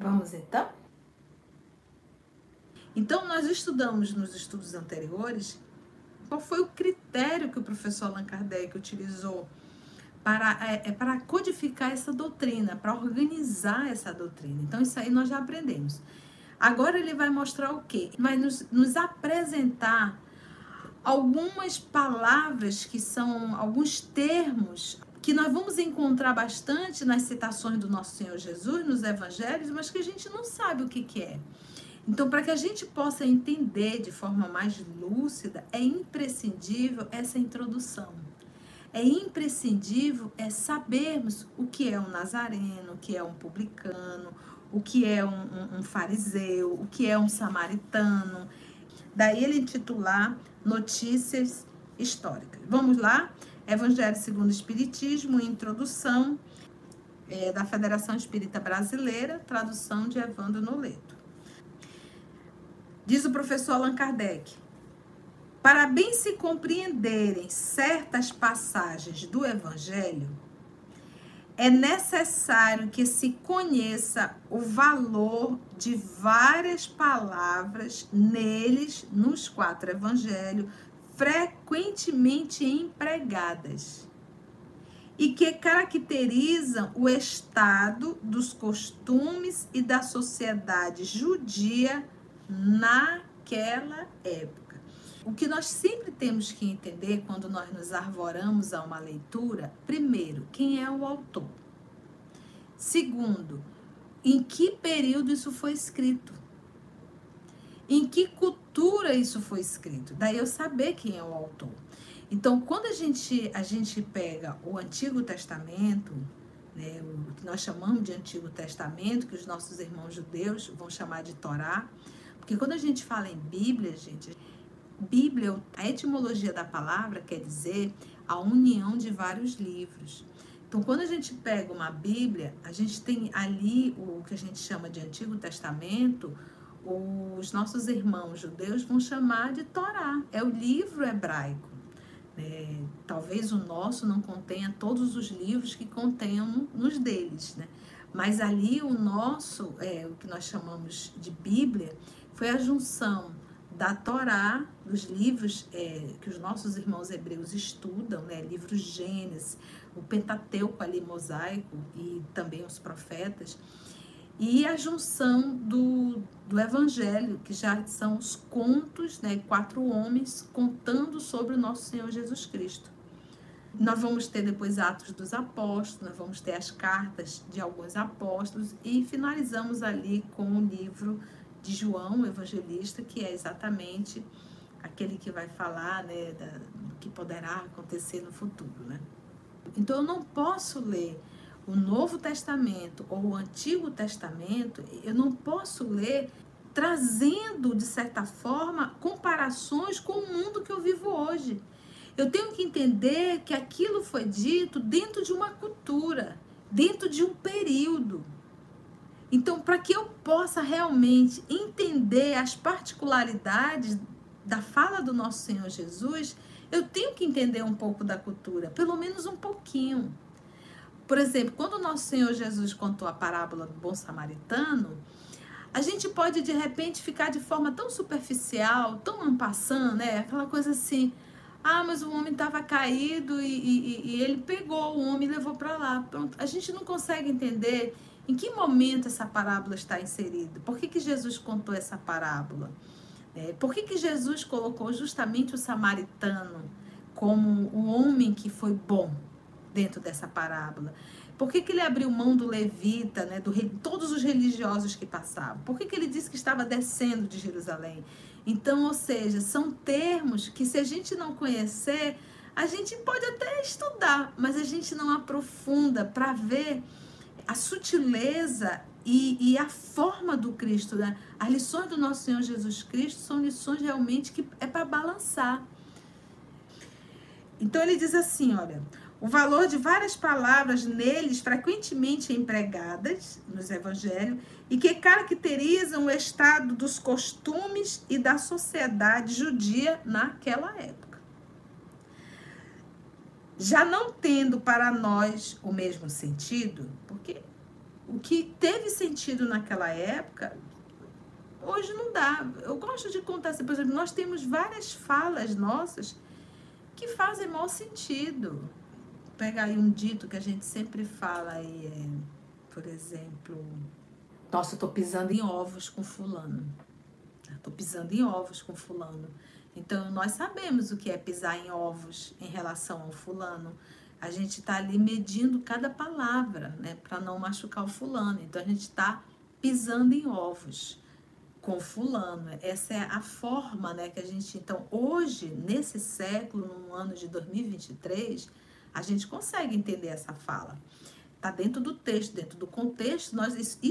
Vamos então? Então, nós estudamos nos estudos anteriores qual foi o critério que o professor Allan Kardec utilizou para codificar essa doutrina, para organizar essa doutrina. Então, isso aí nós já aprendemos. Agora ele vai mostrar o quê? Vai nos apresentar algumas palavras que são, alguns termos que nós vamos encontrar bastante nas citações do nosso Senhor Jesus, nos evangelhos, mas que a gente não sabe o que é. Então, para que a gente possa entender de forma mais lúcida, é imprescindível essa introdução. É imprescindível sabermos o que é um nazareno, o que é um publicano, o que é um fariseu, o que é um samaritano. Daí ele intitular Notícias Históricas. Vamos lá? Evangelho segundo o Espiritismo, introdução da Federação Espírita Brasileira, tradução de Evandro Noleto. Diz o professor Allan Kardec: para bem se compreenderem certas passagens do Evangelho, é necessário que se conheça o valor de várias palavras neles, nos 4 evangelhos, frequentemente empregadas, e que caracterizam o estado dos costumes e da sociedade judia naquela época. O que nós sempre temos que entender quando nós nos arvoramos a uma leitura, primeiro, quem é o autor? Segundo, em que período isso foi escrito? Em que cultura isso foi escrito? Daí eu saber quem é o autor. Então, quando a gente pega o Antigo Testamento, né, o que nós chamamos de Antigo Testamento, que os nossos irmãos judeus vão chamar de Torá, porque quando a gente fala em Bíblia, gente, Bíblia, a etimologia da palavra quer dizer a união de vários livros. Então, quando a gente pega uma Bíblia, a gente tem ali o que a gente chama de Antigo Testamento, os nossos irmãos judeus vão chamar de Torá, é o livro hebraico. Talvez o nosso não contenha todos os livros que contenham nos deles, né? Mas ali o nosso, o que nós chamamos de Bíblia, foi a junção da Torá, dos livros que os nossos irmãos hebreus estudam, né? Livros Gênesis, o Pentateuco ali, mosaico, e também os profetas, e a junção do Evangelho, que já são os contos, né? 4 homens contando sobre o nosso Senhor Jesus Cristo. Nós vamos ter depois Atos dos Apóstolos, nós vamos ter as cartas de alguns apóstolos e finalizamos ali com o livro de João, o evangelista, que é exatamente aquele que vai falar, né, do que poderá acontecer no futuro, né? Então eu não posso ler o Novo Testamento ou o Antigo Testamento, eu não posso ler trazendo, de certa forma, comparações com o mundo que eu vivo hoje. Eu tenho que entender que aquilo foi dito dentro de uma cultura, dentro de um período. Então, para que eu possa realmente entender as particularidades da fala do nosso Senhor Jesus, eu tenho que entender um pouco da cultura, pelo menos um pouquinho. Por exemplo, quando o nosso Senhor Jesus contou a parábola do bom samaritano, a gente pode, de repente, ficar de forma tão superficial, tão en passant, né? Aquela coisa assim, mas o homem estava caído e ele pegou o homem e levou para lá. Pronto. A gente não consegue entender em que momento essa parábola está inserida. Por que Jesus contou essa parábola? Por que Jesus colocou justamente o samaritano como um homem que foi bom dentro dessa parábola? Por que ele abriu mão do levita, né, todos os religiosos que passavam? Por que ele disse que estava descendo de Jerusalém? Então, ou seja, são termos que, se a gente não conhecer, a gente pode até estudar, mas a gente não aprofunda para ver a sutileza e a forma do Cristo, né? As lições do nosso Senhor Jesus Cristo são lições realmente que é para balançar. Então ele diz assim, olha, o valor de várias palavras neles frequentemente empregadas nos evangelhos e que caracterizam o estado dos costumes e da sociedade judia naquela época. Já não tendo para nós o mesmo sentido, porque o que teve sentido naquela época, hoje não dá. Eu gosto de contar assim, por exemplo, nós temos várias falas nossas que fazem mau sentido. Pega aí um dito que a gente sempre fala aí, por exemplo, nossa, eu tô pisando em ovos com fulano. Eu tô pisando em ovos com fulano. Então, nós sabemos o que é pisar em ovos em relação ao fulano. A gente tá ali medindo cada palavra, né, para não machucar o fulano. Então, a gente tá pisando em ovos com fulano. Essa é a forma, né, que a gente... Então, hoje, nesse século, no ano de 2023, a gente consegue entender essa fala. Tá dentro do texto, dentro do contexto, nós